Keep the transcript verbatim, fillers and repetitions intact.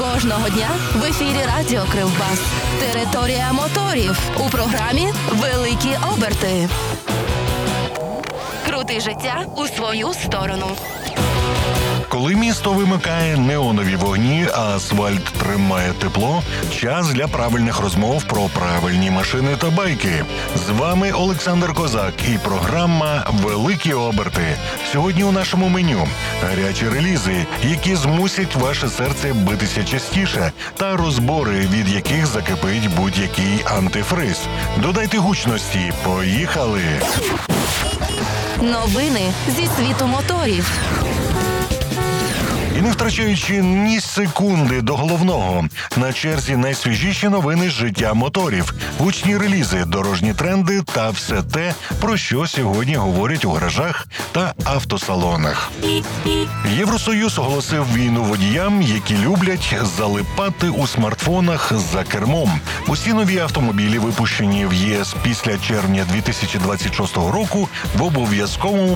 Кожного дня в ефірі Радіо Кривбас. Територія моторів. У програмі «Великі оберти». Крути життя у свою сторону. Коли місто вимикає неонові вогні, а асфальт тримає тепло, час для правильних розмов про правильні машини та байки. З вами Олександр Козак і програма «Великі оберти». Сьогодні у нашому меню гарячі релізи, які змусять ваше серце битися частіше, та розбори, від яких закипить будь-який антифриз. Додайте гучності. Поїхали! Новини зі світу моторів. І не втрачаючи ні секунди до головного, на черзі найсвіжіші новини з життя моторів, гучні релізи, дорожні тренди та все те, про що сьогодні говорять у гаражах та автосалонах. Євросоюз оголосив війну водіям, які люблять залипати у смартфонах за кермом. Усі нові автомобілі, випущені в ЄС після червня дві тисячі двадцять шостого року, в обов'язковому